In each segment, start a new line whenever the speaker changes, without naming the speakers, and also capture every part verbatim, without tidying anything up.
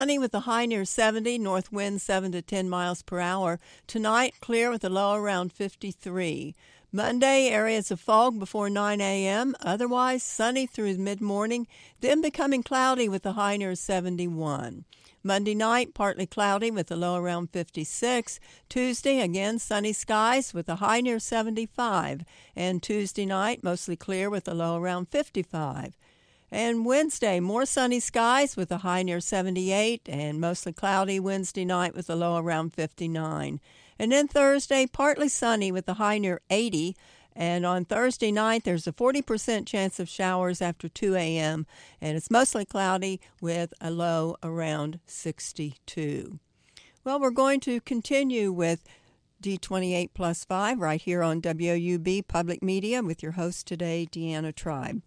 Sunny with a high near seventy, north wind seven to ten miles per hour. Tonight, clear with a low around fifty-three. Monday, areas of fog before nine a.m., otherwise sunny through mid-morning, then becoming cloudy with a high near seventy-one. Monday night, partly cloudy with a low around fifty-six. Tuesday, again, sunny skies with a high near seventy-five. And Tuesday night, mostly clear with a low around fifty-five. And Wednesday, more sunny skies with a high near seventy-eight, and mostly cloudy Wednesday night with a low around fifty-nine. And then Thursday, partly sunny with a high near eighty. And on Thursday night, there's a forty percent chance of showers after two a.m., and it's mostly cloudy with a low around sixty-two. Well, we're going to continue with D twenty-eight plus five right here on W O U B Public Media with your host today, Deanna Tribe.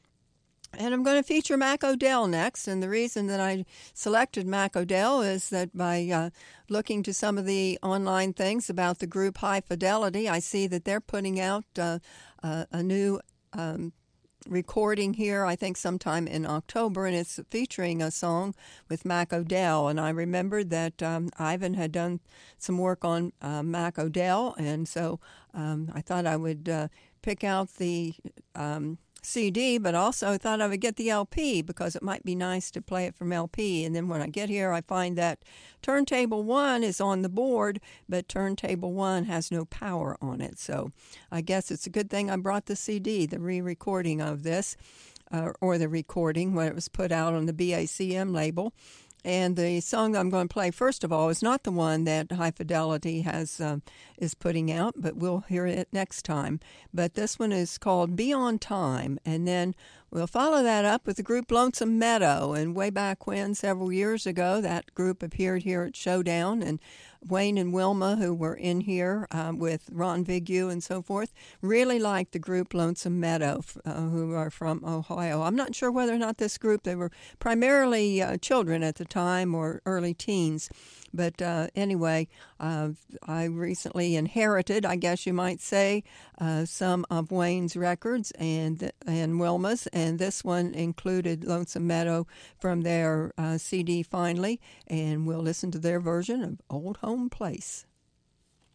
And I'm going to feature Mac O'Dell next, and the reason that I selected Mac O'Dell is that by uh, looking to some of the online things about the group High Fidelity, I see that they're putting out uh, uh, a new um, recording here, I think sometime in October, and it's featuring a song with Mac O'Dell. And I remembered that um, Ivan had done some work on uh, Mac O'Dell, and so um, I thought I would uh, pick out the Um, C D, but also I thought I would get the L P because it might be nice to play it from L P. And then when I get here, I find that turntable one is on the board, but turntable one has no power on it. So I guess it's a good thing I brought the C D, the re-recording of this, uh, or the recording when it was put out on the B A C M label. And the song that I'm going to play, first of all, is not the one that High Fidelity has um, is putting out, but we'll hear it next time. But this one is called Be On Time, and then we'll follow that up with the group Lonesome Meadow. And way back when, several years ago, that group appeared here at Showdown, and Wayne and Wilma, who were in here um, with Ron Vigue and so forth, really liked the group Lonesome Meadow, uh, who are from Ohio. I'm not sure whether or not this group, they were primarily uh, children at the time or early teens. But uh, anyway, uh, I recently inherited, I guess you might say, uh, some of Wayne's records and and Wilma's, and this one included Lonesome Meadow from their uh, C D Finally, and we'll listen to their version of Old Home Place.